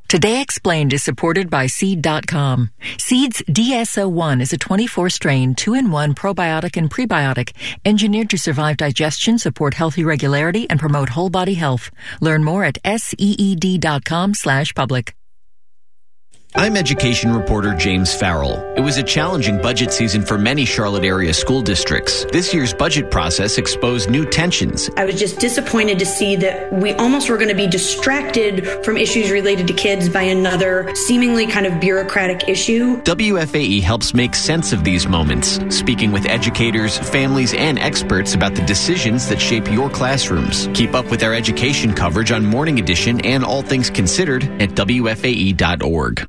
Today Explained is supported by Seed.com. Seed's DSO1 is a 24-strain, 2-in-1 probiotic and prebiotic engineered to survive digestion, support healthy regularity, and promote whole body health. Learn more at seed.com/public. I'm education reporter James Farrell. It was a challenging budget season for many Charlotte area school districts. This year's budget process exposed new tensions. I was just disappointed to see that we almost were going to be distracted from issues related to kids by another seemingly kind of bureaucratic issue. WFAE helps make sense of these moments, speaking with educators, families, and experts about the decisions that shape your classrooms. Keep up with our education coverage on Morning Edition and All Things Considered at WFAE.org.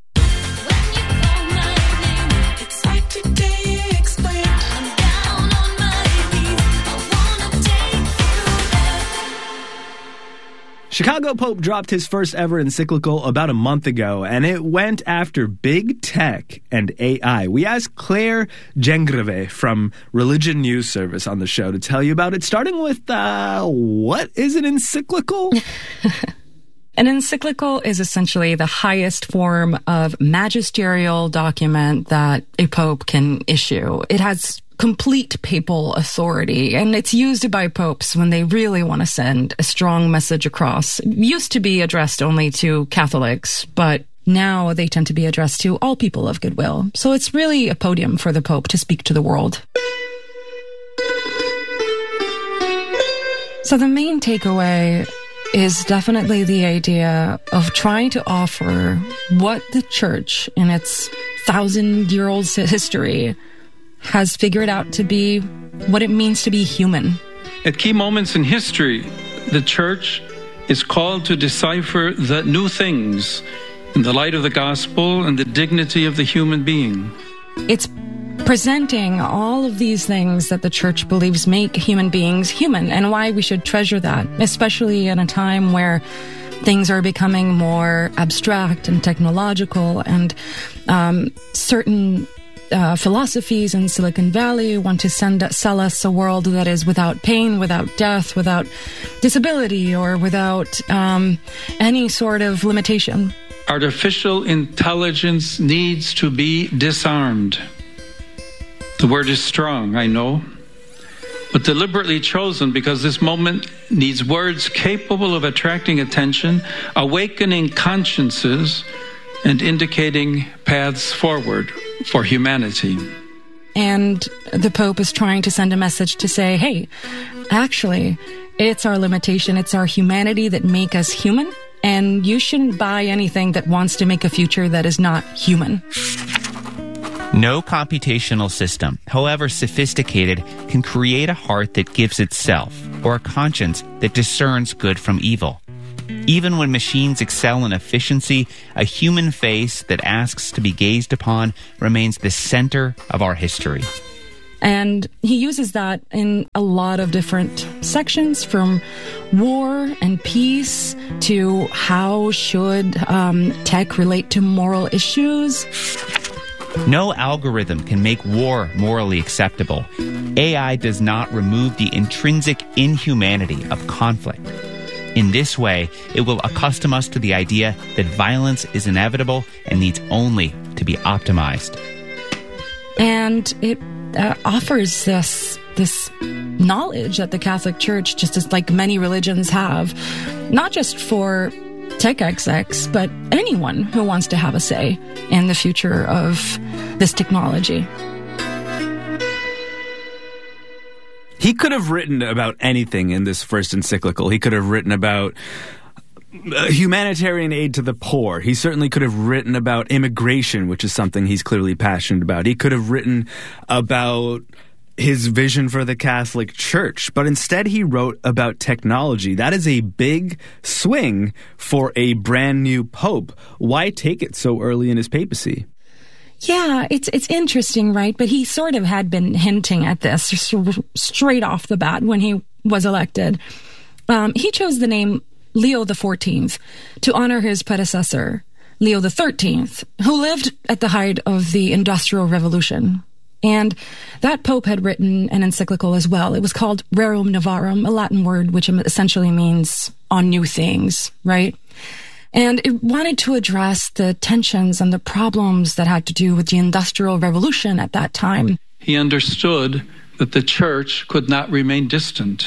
Chicago Pope dropped his first ever encyclical about a month ago, and it went after big tech and AI. We asked Claire Gengreve from Religion News Service on the show to tell you about it, starting with, what is an encyclical? An encyclical is essentially the highest form of magisterial document that a pope can issue. It has complete papal authority, and it's used by popes when they really want to send a strong message across. It used to be addressed only to Catholics, but now they tend to be addressed to all people of goodwill. So it's really a podium for the pope to speak to the world. So the main takeaway is definitely the idea of trying to offer what the church in its 1,000-year-old history has figured out to be what it means to be human. At key moments in history, the church is called to decipher the new things in the light of the gospel and the dignity of the human being. It's presenting all of these things that the church believes make human beings human, and why we should treasure that, especially in a time where things are becoming more abstract and technological, and certain philosophies in Silicon Valley want to sell us a world that is without pain, without death, without disability, or without any sort of limitation. Artificial intelligence needs to be disarmed. The word is strong, I know, but deliberately chosen because this moment needs words capable of attracting attention, awakening consciences, and indicating paths forward for humanity. And the Pope is trying to send a message to say, hey, actually, it's our limitation, it's our humanity that make us human, and you shouldn't buy anything that wants to make a future that is not human. No computational system, however sophisticated, can create a heart that gives itself, or a conscience that discerns good from evil. Even when machines excel in efficiency, a human face that asks to be gazed upon remains the center of our history. And he uses that in a lot of different sections, from war and peace to how should tech relate to moral issues. No algorithm can make war morally acceptable. AI does not remove the intrinsic inhumanity of conflict. In this way, it will accustom us to the idea that violence is inevitable and needs only to be optimized. And it offers this knowledge that the Catholic Church, just as like many religions have, not just for tech execs, but anyone who wants to have a say in the future of this technology. He could have written about anything in this first encyclical. He could have written about humanitarian aid to the poor. He certainly could have written about immigration, which is something he's clearly passionate about. He could have written about his vision for the Catholic Church, but instead he wrote about technology. That is a big swing for a brand new pope. Why take it so early in his papacy? Yeah, it's interesting, right? But he sort of had been hinting at this straight off the bat when he was elected. He chose the name Leo XIV to honor his predecessor, Leo XIII, who lived at the height of the Industrial Revolution. And that pope had written an encyclical as well. It was called Rerum Novarum, a Latin word which essentially means on new things, right? And it wanted to address the tensions and the problems that had to do with the Industrial Revolution at that time. He understood that the church could not remain distant.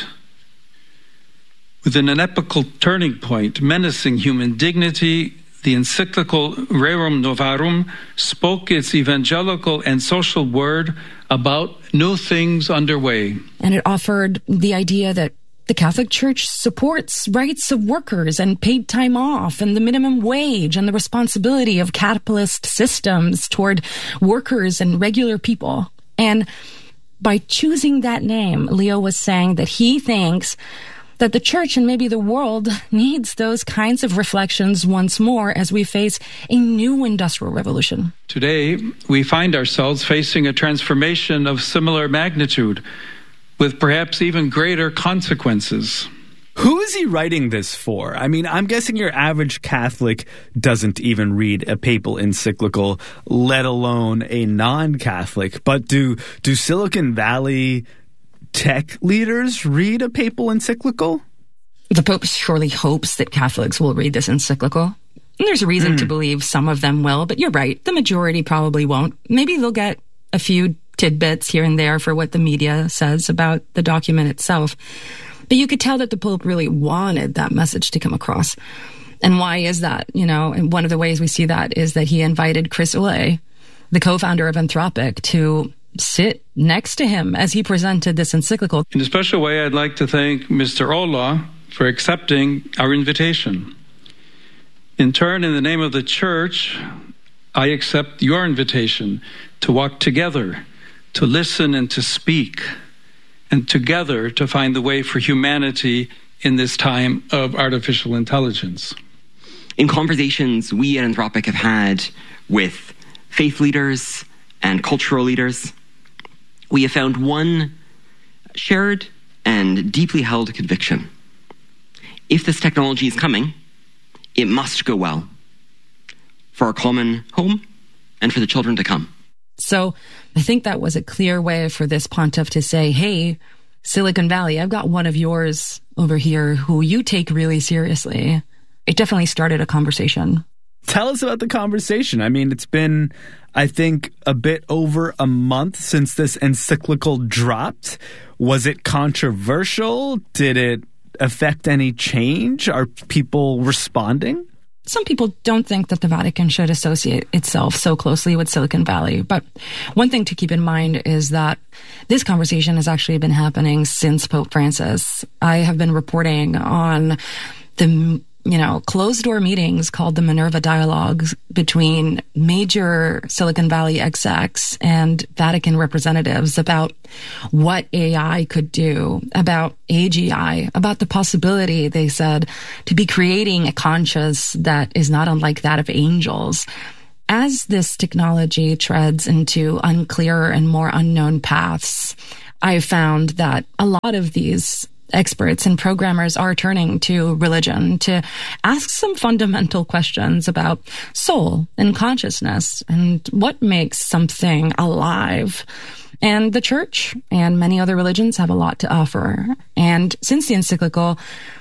Within an epochal turning point menacing human dignity, the encyclical Rerum Novarum spoke its evangelical and social word about new things underway. And it offered the idea that the Catholic Church supports rights of workers and paid time off and the minimum wage and the responsibility of capitalist systems toward workers and regular people. And by choosing that name, Leo was saying that he thinks that the church and maybe the world needs those kinds of reflections once more as we face a new industrial revolution. Today, we find ourselves facing a transformation of similar magnitude, with perhaps even greater consequences. Who is he writing this for? I mean, I'm guessing your average Catholic doesn't even read a papal encyclical, let alone a non-Catholic. But do Silicon Valley tech leaders read a papal encyclical? The Pope surely hopes that Catholics will read this encyclical. And there's a reason to believe some of them will, but you're right, the majority probably won't. Maybe they'll get a few tidbits here and there for what the media says about the document itself. But you could tell that the Pope really wanted that message to come across. And why is that? And one of the ways we see that is that he invited Chris Ullé, the co-founder of Anthropic, to sit next to him as he presented this encyclical. In a special way, I'd like to thank Mr. Ola for accepting our invitation. In turn, in the name of the Church, I accept your invitation to walk together, to listen and to speak, and together to find the way for humanity in this time of artificial intelligence. In conversations we at Anthropic have had with faith leaders and cultural leaders, we have found one shared and deeply held conviction. If this technology is coming, it must go well for our common home and for the children to come. So I think that was a clear way for this pontiff to say, hey, Silicon Valley, I've got one of yours over here who you take really seriously. It definitely started a conversation. Tell us about the conversation. I mean, it's been, I think, a bit over a month since this encyclical dropped. Was it controversial? Did it affect any change? Are people responding? Some people don't think that the Vatican should associate itself so closely with Silicon Valley. But one thing to keep in mind is that this conversation has actually been happening since Pope Francis. I have been reporting on the closed-door meetings called the Minerva Dialogues between major Silicon Valley execs and Vatican representatives about what AI could do, about AGI, about the possibility, they said, to be creating a conscience that is not unlike that of angels. As this technology treads into unclearer and more unknown paths, I found that a lot of these experts and programmers are turning to religion to ask some fundamental questions about soul and consciousness and what makes something alive. And the church and many other religions have a lot to offer. And since the encyclical,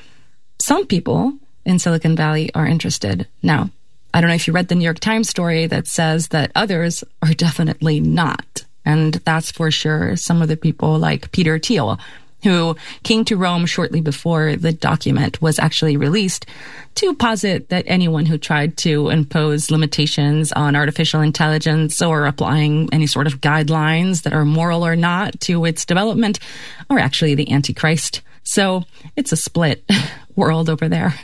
some people in Silicon Valley are interested. Now, I don't know if you read the New York Times story that says that others are definitely not. And that's for sure some of the people like Peter Thiel, who came to Rome shortly before the document was actually released to posit that anyone who tried to impose limitations on artificial intelligence or applying any sort of guidelines that are moral or not to its development are actually the Antichrist. So it's a split world over there.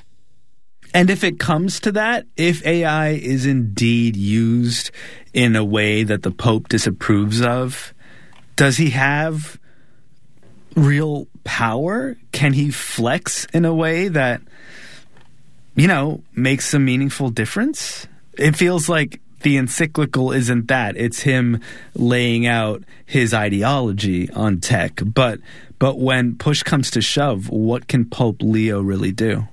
And if it comes to that, if AI is indeed used in a way that the Pope disapproves of, does he have real power? Can he flex in a way that, makes a meaningful difference? It feels like the encyclical isn't that. It's him laying out his ideology on tech. But when push comes to shove, what can Pope Leo really do?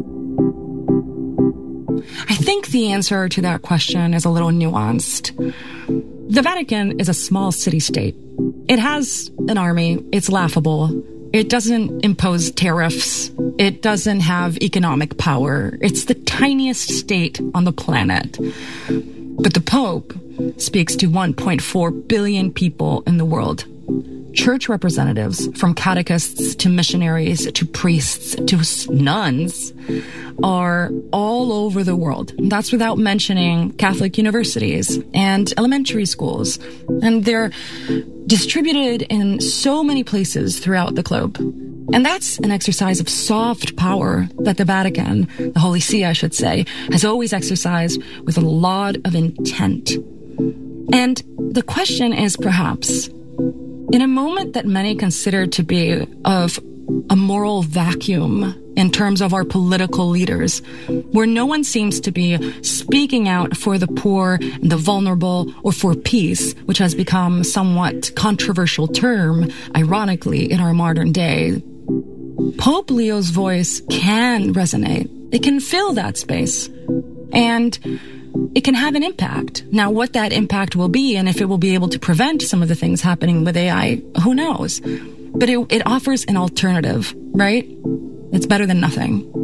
I think the answer to that question is a little nuanced. The Vatican is a small city-state. It has an army. It's laughable. It doesn't impose tariffs. It doesn't have economic power. It's the tiniest state on the planet. But the Pope speaks to 1.4 billion people in the world. Church representatives, from catechists to missionaries to priests to nuns, are all over the world. That's without mentioning Catholic universities and elementary schools. And they're distributed in so many places throughout the globe. And that's an exercise of soft power that the Vatican, the Holy See, I should say, has always exercised with a lot of intent. And the question is perhaps, in a moment that many consider to be of a moral vacuum in terms of our political leaders, where no one seems to be speaking out for the poor and the vulnerable or for peace, which has become a somewhat controversial term, ironically, in our modern day, Pope Leo's voice can resonate. It can fill that space. And it can have an impact. Now, what that impact will be and if it will be able to prevent some of the things happening with AI, who knows? But it offers an alternative, right? It's better than nothing.